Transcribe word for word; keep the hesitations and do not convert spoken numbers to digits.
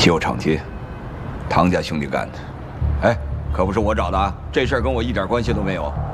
旧厂街，唐家兄弟干的。哎，可不是我找的啊，这事儿跟我一点关系都没有。